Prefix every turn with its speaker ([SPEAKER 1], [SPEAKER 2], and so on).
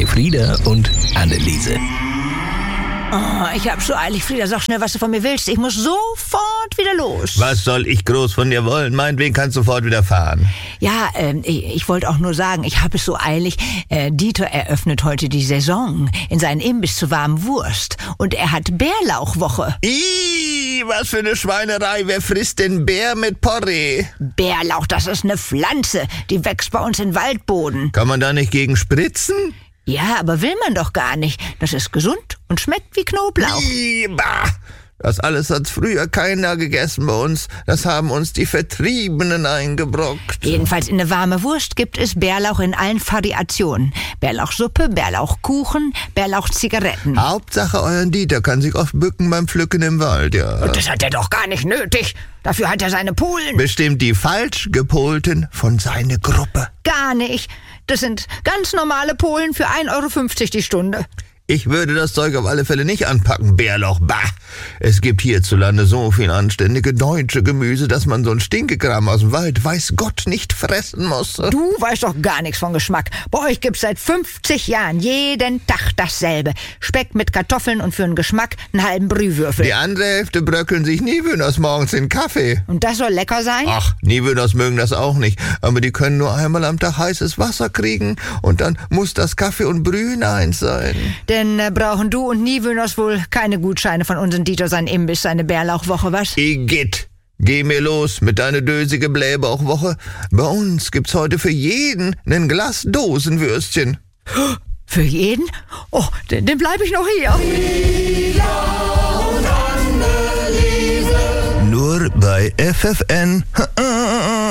[SPEAKER 1] bei Frieda und Anneliese.
[SPEAKER 2] Oh, ich hab so eilig, Frieda, sag schnell, was du von mir willst. Ich muss sofort wieder los.
[SPEAKER 3] Was soll ich groß von dir wollen? Meinetwegen kannst du sofort wieder fahren.
[SPEAKER 2] Ja, ich wollte auch nur sagen, ich habe es so eilig. Dieter eröffnet heute die Saison in seinen Imbiss zur warmen Wurst. Und er hat Bärlauchwoche.
[SPEAKER 3] Ih, was für eine Schweinerei. Wer frisst denn Bär mit Porree?
[SPEAKER 2] Bärlauch, das ist eine Pflanze. Die wächst bei uns in Waldboden.
[SPEAKER 3] Kann man da nicht gegen spritzen?
[SPEAKER 2] Ja, aber will man doch gar nicht. Das ist gesund und schmeckt wie Knoblauch.
[SPEAKER 3] Ih, bah. Das alles hat früher keiner gegessen bei uns. Das haben uns die Vertriebenen eingebrockt.
[SPEAKER 2] Jedenfalls in eine warme Wurst gibt es Bärlauch in allen Variationen. Bärlauchsuppe, Bärlauchkuchen, Bärlauchzigaretten.
[SPEAKER 3] Hauptsache, euren Dieter kann sich oft bücken beim Pflücken im Wald, ja.
[SPEAKER 2] Und das hat er doch gar nicht nötig. Dafür hat er seine Polen.
[SPEAKER 3] Bestimmt die falsch gepolten von seiner Gruppe.
[SPEAKER 2] Gar nicht. Das sind ganz normale Polen für 1,50 € die Stunde.
[SPEAKER 3] Ich würde das Zeug auf alle Fälle nicht anpacken, Bärlauch, bah. Es gibt hierzulande so viel anständige deutsche Gemüse, dass man so ein Stinkekram aus dem Wald, weiß Gott, nicht fressen muss.
[SPEAKER 2] Du weißt doch gar nichts von Geschmack. Bei euch gibt's seit 50 Jahren jeden Tag dasselbe. Speck mit Kartoffeln und für den Geschmack einen halben Brühwürfel.
[SPEAKER 3] Die andere Hälfte bröckeln sich Niewöhners morgens in Kaffee.
[SPEAKER 2] Und das soll lecker sein?
[SPEAKER 3] Ach, Niewöhners mögen das auch nicht, aber die können nur einmal am Tag heißes Wasser kriegen und dann muss das Kaffee und Brühen eins sein.
[SPEAKER 2] Denn brauchen du und Niewöhners wohl keine Gutscheine von unseren Dieter, sein Imbiss, seine Bärlauchwoche, was?
[SPEAKER 3] Igitt, geh mir los mit deiner dösige Blähbauchwoche. Bei uns gibt's heute für jeden ein Glas Dosenwürstchen.
[SPEAKER 2] Für jeden? Oh, dann bleib ich noch hier.
[SPEAKER 3] Nur bei FFN.